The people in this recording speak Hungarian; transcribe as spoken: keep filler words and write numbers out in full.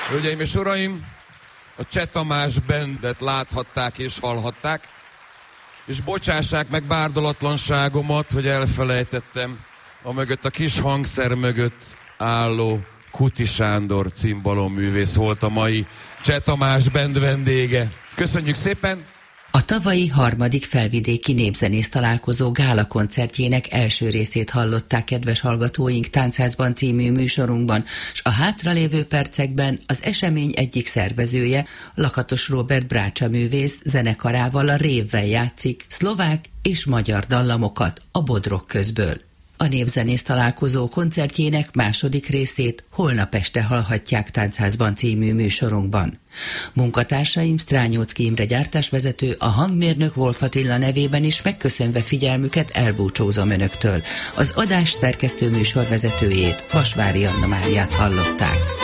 Hölgyeim és uraim, a Cseh Tamás Bandet láthatták és hallhatták, és bocsássák meg bárdolatlanságomat, hogy elfelejtettem a mögött, a kis hangszer mögött álló Kuti Sándor cimbalom-művész volt a mai Cseh Tamás Band vendége. Köszönjük szépen! A tavalyi harmadik felvidéki népzenész találkozó gála koncertjének első részét hallották kedves hallgatóink Táncházban című műsorunkban, s a hátralévő percekben az esemény egyik szervezője, Lakatos Róbert brácsa művész zenekarával, a Révvel játszik szlovák és magyar dallamokat a Bodrog közből. A népzenész találkozó koncertjének második részét holnap este hallhatják Táncházban című műsorunkban. Munkatársaim Strányóczky Imre gyártásvezető, a hangmérnök Wolf Attila nevében is megköszönve figyelmüket elbúcsúzom önöktől. Az adás szerkesztő műsorvezetőjét, Vasvári Anna Máriát hallották.